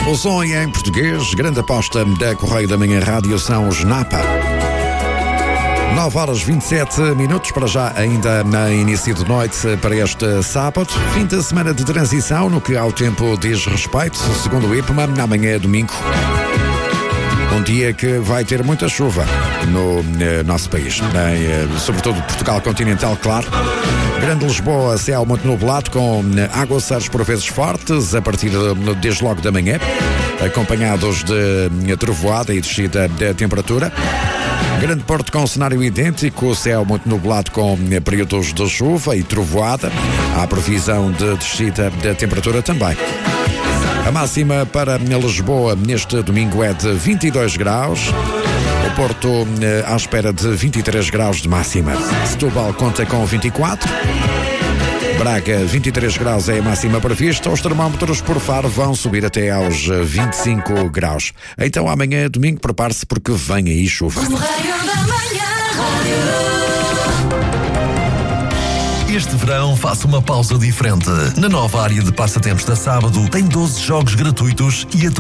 O som em português, grande aposta da Correio da Manhã Rádio são os Napa. 9 horas 27 minutos, para já ainda na início de noite para este sábado. Fim de semana de transição no que ao tempo diz respeito, segundo o IPMA, amanhã é domingo. Um dia que vai ter muita chuva no nosso país, sobretudo Portugal continental, claro. Grande Lisboa, céu muito nublado, com aguaceiros por vezes fortes, a partir desde logo da manhã, acompanhados de trovoada e descida da temperatura. Grande Porto com cenário idêntico, céu muito nublado com períodos de chuva e trovoada. Há previsão de descida da temperatura também. A máxima para Lisboa neste domingo é de 22 graus. O Porto à espera de 23 graus de máxima. Setúbal conta com 24. Braga, 23 graus é a máxima prevista. Os termómetros por Faro vão subir até aos 25 graus. Então amanhã, domingo, prepare-se porque vem aí chuva. Este verão faça uma pausa diferente. Na nova área de passatempos da Sábado tem 12 jogos gratuitos e a